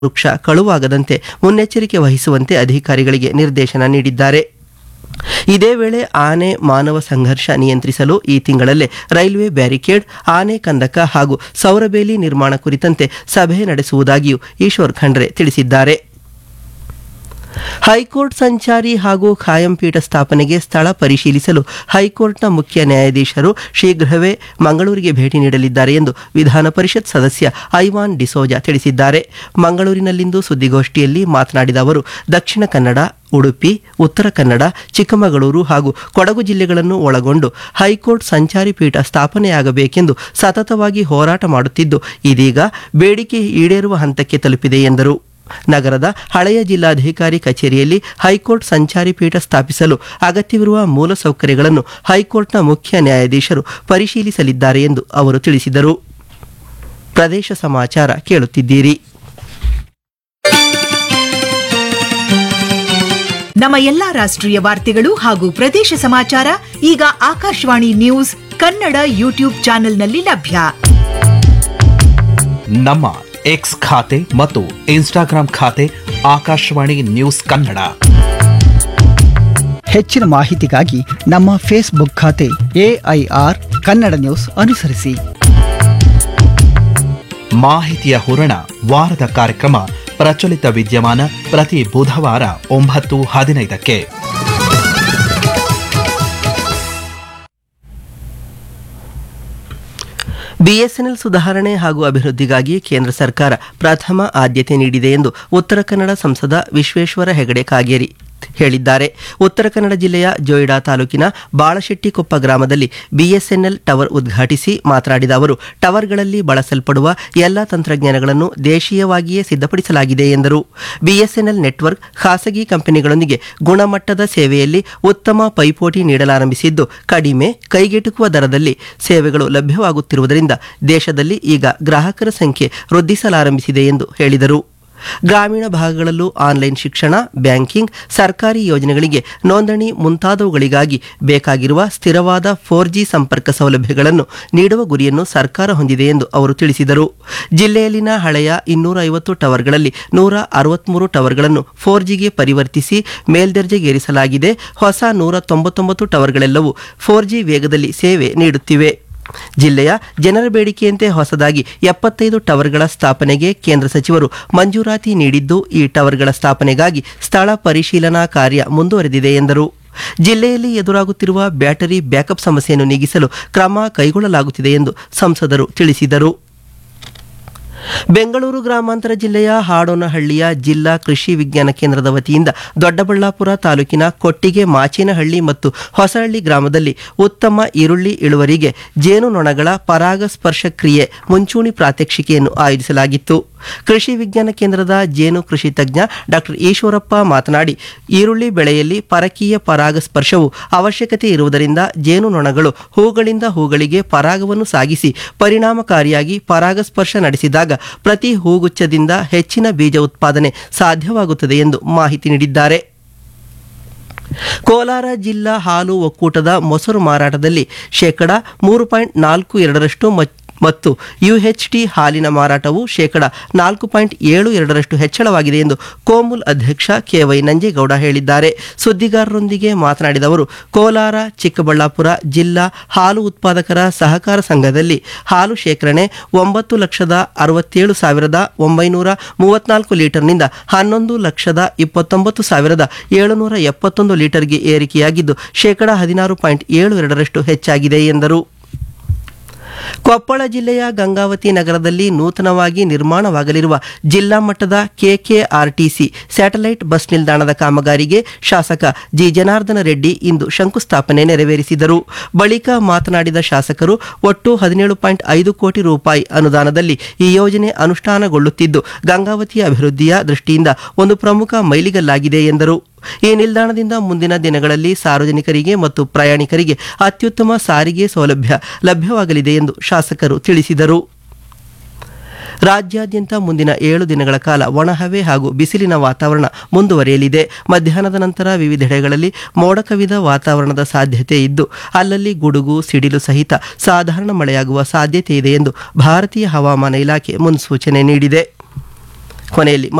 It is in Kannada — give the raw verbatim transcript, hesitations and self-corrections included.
ವೃಕ್ಷ ಕಳುವಾಗದಂತೆ ಮುನ್ನೆಚ್ಚರಿಕೆ ವಹಿಸುವಂತೆ ಅಧಿಕಾರಿಗಳಿಗೆ ನಿರ್ದೇಶನ ನೀಡಿದ್ದಾರೆ. ಇದೇ ವೇಳೆ ಆನೆ ಮಾನವ ಸಂಘರ್ಷ ನಿಯಂತ್ರಿಸಲು ಈ ತಿಂಗಳಲ್ಲೇ ರೈಲ್ವೆ ಬ್ಯಾರಿಕೇಡ್, ಆನೆ ಕಂದಕ ಹಾಗೂ ಸೌರಬೇಲಿ ನಿರ್ಮಾಣ ಕುರಿತಂತೆ ಸಭೆ ನಡೆಸುವುದಾಗಿಯೂ ಈಶ್ವರ್ ಖಂಡ್ರೆ ತಿಳಿಸಿದ್ದಾರೆ. ಹೈಕೋರ್ಟ್ ಸಂಚಾರಿ ಹಾಗೂ ಖಾಯಂ ಪೀಠ ಸ್ಥಾಪನೆಗೆ ಸ್ಥಳ ಪರಿಶೀಲಿಸಲು ಹೈಕೋರ್ಟ್ನ ಮುಖ್ಯ ನ್ಯಾಯಾಧೀಶರು ಶೀಘ್ರವೇ ಮಂಗಳೂರಿಗೆ ಭೇಟಿ ನೀಡಲಿದ್ದಾರೆ ಎಂದು ವಿಧಾನ ಪರಿಷತ್ ಸದಸ್ಯ ಐವಾನ್ ಡಿಸೋಜಾ ತಿಳಿಸಿದ್ದಾರೆ. ಮಂಗಳೂರಿನಲ್ಲಿಂದು ಸುದ್ದಿಗೋಷ್ಠಿಯಲ್ಲಿ ಮಾತನಾಡಿದ ಅವರು, ದಕ್ಷಿಣ ಕನ್ನಡ, ಉಡುಪಿ, ಉತ್ತರ ಕನ್ನಡ, ಚಿಕ್ಕಮಗಳೂರು ಹಾಗೂ ಕೊಡಗು ಜಿಲ್ಲೆಗಳನ್ನು ಒಳಗೊಂಡು ಹೈಕೋರ್ಟ್ ಸಂಚಾರಿ ಪೀಠ ಸ್ಥಾಪನೆಯಾಗಬೇಕೆಂದು ಸತತವಾಗಿ ಹೋರಾಟ ಮಾಡುತ್ತಿದ್ದು, ಇದೀಗ ಬೇಡಿಕೆ ಈಡೇರುವ ಹಂತಕ್ಕೆ ತಲುಪಿದೆ ಎಂದರು. ನಗರದ ಹಳೆಯ ಜಿಲ್ಲಾಧಿಕಾರಿ ಕಚೇರಿಯಲ್ಲಿ ಹೈಕೋರ್ಟ್ ಸಂಚಾರಿ ಪೀಠ ಸ್ಥಾಪಿಸಲು ಅಗತ್ಯವಿರುವ ಮೂಲಸೌಕರ್ಯಗಳನ್ನು ಹೈಕೋರ್ಟ್ನ ಮುಖ್ಯ ನ್ಯಾಯಾಧೀಶರು ಪರಿಶೀಲಿಸಲಿದ್ದಾರೆ ಎಂದು ಅವರು ತಿಳಿಸಿದರು. ಪ್ರದೇಶ ಸಮಾಚಾರ ಕೇಳುತ್ತಿದ್ದೀರಿ. ನಮ್ಮ ಎಲ್ಲಾ ರಾಷ್ಟ್ರೀಯ ವಾರ್ತೆಗಳು ಹಾಗೂ ಪ್ರದೇಶ ಸಮಾಚಾರ ಈಗ ಆಕಾಶವಾಣಿ ನ್ಯೂಸ್ ಕನ್ನಡ ಯೂಟ್ಯೂಬ್ ಚಾನೆಲ್ನಲ್ಲಿ ಲಭ್ಯ. ನಮ್ಮ ಎಕ್ಸ್ ಖಾತೆ ಮತ್ತು ಇನ್ಸ್ಟಾಗ್ರಾಂ ಖಾತೆ ಆಕಾಶವಾಣಿ ನ್ಯೂಸ್ ಕನ್ನಡ. ಹೆಚ್ಚಿನ ಮಾಹಿತಿಗಾಗಿ ನಮ್ಮ ಫೇಸ್ಬುಕ್ ಖಾತೆ ಎಐಆರ್ ಕನ್ನಡ ನ್ಯೂಸ್ ಅನುಸರಿಸಿ. ಮಾಹಿತಿಯ ಹೂರಣ ವಾರದ ಕಾರ್ಯಕ್ರಮ ಪ್ರಚಲಿತ ವಿದ್ಯಮಾನ ಪ್ರತಿ ಬುಧವಾರ ಒಂಬತ್ತು ಹದಿನೈದಕ್ಕೆ. ಬಿಎಸ್ಎನ್ಎಲ್ ಸುಧಾರಣೆ ಹಾಗೂ ಅಭಿವೃದ್ಧಿಗಾಗಿ ಕೇಂದ್ರ ಸರ್ಕಾರ ಪ್ರಥಮ ಆದ್ಯತೆ ನೀಡಿದೆ ಎಂದು ಉತ್ತರ ಕನ್ನಡ ಸಂಸದ ವಿಶ್ವೇಶ್ವರ ಹೆಗಡೆ ಕಾಗೇರಿ ಹೇಳಿದ್ದಾರೆ. ಉತ್ತರ ಕನ್ನಡ ಜಿಲ್ಲೆಯ ಜೋಯಿಡಾ ತಾಲೂಕಿನ ಬಾಳಶೆಟ್ಟಿಕೊಪ್ಪ ಗ್ರಾಮದಲ್ಲಿ ಬಿಎಸ್ಎನ್ಎಲ್ ಟವರ್ ಉದ್ಘಾಟಿಸಿ ಮಾತನಾಡಿದ ಅವರು, ಟವರ್ಗಳಲ್ಲಿ ಬಳಸಲ್ಪಡುವ ಎಲ್ಲ ತಂತ್ರಜ್ಞಾನಗಳನ್ನು ದೇಶೀಯವಾಗಿಯೇ ಸಿದ್ಧಪಡಿಸಲಾಗಿದೆ ಎಂದರು. ಬಿಎಸ್ಎನ್ಎಲ್ ನೆಟ್ವರ್ಕ್ ಖಾಸಗಿ ಕಂಪನಿಗಳೊಂದಿಗೆ ಗುಣಮಟ್ಟದ ಸೇವೆಯಲ್ಲಿ ಉತ್ತಮ ಪೈಪೋಟಿ ನೀಡಲಾರಂಭಿಸಿದ್ದು, ಕಡಿಮೆ ಕೈಗೆಟುಕುವ ದರದಲ್ಲಿ ಸೇವೆಗಳು ಲಭ್ಯವಾಗುತ್ತಿರುವುದರಿಂದ ದೇಶದಲ್ಲಿ ಈಗ ಗ್ರಾಹಕರ ಸಂಖ್ಯೆ ವೃದ್ಧಿಸಲಾರಂಭಿಸಿದೆ ಎಂದು ಹೇಳಿದರು. ಗ್ರಾಮೀಣ ಭಾಗಗಳಲ್ಲೂ ಆನ್ಲೈನ್ ಶಿಕ್ಷಣ, ಬ್ಯಾಂಕಿಂಗ್, ಸರ್ಕಾರಿ ಯೋಜನೆಗಳಿಗೆ ನೋಂದಣಿ ಮುಂತಾದವುಗಳಿಗಾಗಿ ಬೇಕಾಗಿರುವ ಸ್ಥಿರವಾದ ಫೋರ್ ಜಿ ಸಂಪರ್ಕ ಸೌಲಭ್ಯಗಳನ್ನು ನೀಡುವ ಗುರಿಯನ್ನು ಸರ್ಕಾರ ಹೊಂದಿದೆ ಎಂದು ಅವರು ತಿಳಿಸಿದರು. ಜಿಲ್ಲೆಯಲ್ಲಿನ ಹಳೆಯ ಇನ್ನೂರ ಐವತ್ತು ಟವರ್ಗಳಲ್ಲಿ ನೂರ ಅರವತ್ಮೂರು ಟವರ್ಗಳನ್ನು ಫೋರ್ ಜಿಗೆ ಪರಿವರ್ತಿಸಿ ಮೇಲ್ದರ್ಜೆಗೇರಿಸಲಾಗಿದೆ. ಹೊಸ ನೂರ ತೊಂಬತ್ತೊಂಬತ್ತು ಟವರ್ಗಳೆಲ್ಲವೂ ಫೋರ್ ಜಿ ವೇಗದಲ್ಲಿ ಸೇವೆ ನೀಡುತ್ತಿವೆ. ಜಿಲ್ಲೆಯ ಜನರ ಬೇಡಿಕೆಯಂತೆ ಹೊಸದಾಗಿ ಎಪ್ಪತ್ತೈದು ಟವರ್ಗಳ ಸ್ಥಾಪನೆಗೆ ಕೇಂದ್ರ ಸಚಿವರು ಮಂಜೂರಾತಿ ನೀಡಿದ್ದು, ಈ ಟವರ್ಗಳ ಸ್ಥಾಪನೆಗಾಗಿ ಸ್ಥಳ ಪರಿಶೀಲನಾ ಕಾರ್ಯ ಮುಂದುವರೆದಿದೆ ಎಂದರು. ಜಿಲ್ಲೆಯಲ್ಲಿ ಎದುರಾಗುತ್ತಿರುವ ಬ್ಯಾಟರಿ ಬ್ಯಾಕಪ್ ಸಮಸ್ಯೆಯನ್ನು ನೀಗಿಸಲು ಕ್ರಮ ಕೈಗೊಳ್ಳಲಾಗುತ್ತಿದೆ ಎಂದು ಸಂಸದರು ತಿಳಿಸಿದರು. ಬೆಂಗಳೂರು ಗ್ರಾಮಾಂತರ ಜಿಲ್ಲೆಯ ಹಾಡೋನಹಳ್ಳಿಯ ಜಿಲ್ಲಾ ಕೃಷಿ ವಿಜ್ಞಾನ ಕೇಂದ್ರದ ವತಿಯಿಂದ ದೊಡ್ಡಬಳ್ಳಾಪುರ ತಾಲೂಕಿನ ಕೊಟ್ಟಿಗೆ ಮಾಚೇನಹಳ್ಳಿ ಮತ್ತು ಹೊಸಹಳ್ಳಿ ಗ್ರಾಮದಲ್ಲಿ ಉತ್ತಮ ಈರುಳ್ಳಿ ಇಳುವರಿಗೆ ಜೇನುನೊಣಗಳ ಪರಾಗಸ್ಪರ್ಶ ಕ್ರಿಯೆ ಮುಂಚೂಣಿ ಪ್ರಾತ್ಯಕ್ಷಿಕೆಯನ್ನು ಆಯೋಜಿಸಲಾಗಿತ್ತು. ಕೃಷಿ ವಿಜ್ಞಾನ ಕೇಂದ್ರದ ಜೇನು ಕೃಷಿ ತಜ್ಞ ಡಾಕ್ಟರ್ ಈಶ್ವರಪ್ಪ ಮಾತನಾಡಿ, ಈರುಳ್ಳಿ ಬೆಳೆಯಲ್ಲಿ ಪರಕೀಯ ಪರಾಗಸ್ಪರ್ಶವು ಅವಶ್ಯಕತೆ ಇರುವುದರಿಂದ ಜೇನುನೊಣಗಳು ಹೂಗಳಿಂದ ಹೂಗಳಿಗೆ ಪರಾಗವನ್ನು ಸಾಗಿಸಿ ಪರಿಣಾಮಕಾರಿಯಾಗಿ ಪರಾಗಸ್ಪರ್ಶ ನಡೆಸಿದಾಗ ಪ್ರತಿ ಹೂಗುಚ್ಛದಿಂದ ಹೆಚ್ಚಿನ ಬೀಜ ಉತ್ಪಾದನೆ ಸಾಧ್ಯವಾಗುತ್ತದೆ ಎಂದು ಮಾಹಿತಿ ನೀಡಿದ್ದಾರೆ. ಕೋಲಾರ ಜಿಲ್ಲಾ ಹಾಲು ಒಕ್ಕೂಟದ ಮೊಸರು ಮಾರಾಟದಲ್ಲಿ ಶೇಕಡಾ ಮೂರು ಪಾಯಿಂಟ್ ನಾಲ್ಕು ಎರಡರಷ್ಟು ಮತ್ತು ಯುಎಚ್ಟಿ ಹಾಲಿನ ಮಾರಾಟವು ಶೇಕಡ ನಾಲ್ಕು ಪಾಯಿಂಟ್ ಏಳು ಎರಡರಷ್ಟು ಹೆಚ್ಚಳವಾಗಿದೆ ಎಂದು ಕೋಮುಲ್ ಅಧ್ಯಕ್ಷ ಕೆವೈ ನಂಜೇಗೌಡ ಹೇಳಿದ್ದಾರೆ. ಸುದ್ದಿಗಾರರೊಂದಿಗೆ ಮಾತನಾಡಿದ ಅವರು, ಕೋಲಾರ ಚಿಕ್ಕಬಳ್ಳಾಪುರ ಜಿಲ್ಲಾ ಹಾಲು ಉತ್ಪಾದಕರ ಸಹಕಾರ ಸಂಘದಲ್ಲಿ ಹಾಲು ಶೇಖರಣೆ ಒಂಬತ್ತು ಲಕ್ಷದ ಅರವತ್ತೇಳು ಸಾವಿರದ ಒಂಬೈನೂರ ಮೂವತ್ನಾಲ್ಕು ಲೀಟರ್ನಿಂದ ಹನ್ನೊಂದು ಲಕ್ಷದ ಇಪ್ಪತ್ತೊಂಬತ್ತು ಸಾವಿರದ ಏಳುನೂರ ಎಪ್ಪತ್ತೊಂದು ಲೀಟರ್ಗೆ ಏರಿಕೆಯಾಗಿದ್ದು ಶೇಕಡ ಹದಿನಾರು ಪಾಯಿಂಟ್ ಏಳು ಎರಡರಷ್ಟು ಹೆಚ್ಚಾಗಿದೆ ಎಂದರು. ಕೊಪ್ಪಳ ಜಿಲ್ಲೆಯ ಗಂಗಾವತಿ ನಗರದಲ್ಲಿ ನೂತನವಾಗಿ ನಿರ್ಮಾಣವಾಗಲಿರುವ ಜಿಲ್ಲಾ ಮಟ್ಟದ ಕೆಕೆಆರ್ಟಿಸಿ ಸ್ಯಾಟಲೈಟ್ ಬಸ್ ನಿಲ್ದಾಣದ ಕಾಮಗಾರಿಗೆ ಶಾಸಕ ಜಿ ಜನಾರ್ದನ ರೆಡ್ಡಿ ಇಂದು ಶಂಕುಸ್ಥಾಪನೆ ನೆರವೇರಿಸಿದರು. ಬಳಿಕ ಮಾತನಾಡಿದ ಶಾಸಕರು, ಒಟ್ಟು ಹದಿನೇಳು ಪಾಯಿಂಟ್ ಐದು ಕೋಟಿ ರೂಪಾಯಿ ಅನುದಾನದಲ್ಲಿ ಈ ಯೋಜನೆ ಅನುಷ್ಠಾನಗೊಳ್ಳುತ್ತಿದ್ದು ಗಂಗಾವತಿಯ ಅಭಿವೃದ್ಧಿಯ ದೃಷ್ಟಿಯಿಂದ ಒಂದು ಪ್ರಮುಖ ಮೈಲಿಗಲ್ಲಾಗಿದೆ ಎಂದರು. ಈ ನಿಲ್ದಾಣದಿಂದ ಮುಂದಿನ ದಿನಗಳಲ್ಲಿ ಸಾರ್ವಜನಿಕರಿಗೆ ಮತ್ತು ಪ್ರಯಾಣಿಕರಿಗೆ ಅತ್ಯುತ್ತಮ ಸಾರಿಗೆ ಸೌಲಭ್ಯ ಲಭ್ಯವಾಗಲಿದೆ ಎಂದು ಶಾಸಕರು ತಿಳಿಸಿದರು. ರಾಜ್ಯಾದ್ಯಂತ ಮುಂದಿನ ಏಳು ದಿನಗಳ ಕಾಲ ಒಣಹವೆ ಹಾಗೂ ಬಿಸಿಲಿನ ವಾತಾವರಣ ಮುಂದುವರಿಯಲಿದೆ. ಮಧ್ಯಾಹ್ನದ ನಂತರ ವಿವಿಧೆಡೆಗಳಲ್ಲಿ ಮೋಡ ಕವಿದ ವಾತಾವರಣದ ಸಾಧ್ಯತೆ ಇದ್ದು ಅಲ್ಲಲ್ಲಿ ಗುಡುಗು ಸಿಡಿಲು ಸಹಿತ ಸಾಧಾರಣ ಮಳೆಯಾಗುವ ಸಾಧ್ಯತೆ ಇದೆ ಎಂದು ಭಾರತೀಯ ಹವಾಮಾನ ಇಲಾಖೆ ಮುನ್ಸೂಚನೆ ನೀಡಿದೆ. ಕೊನೆಯಲ್ಲಿ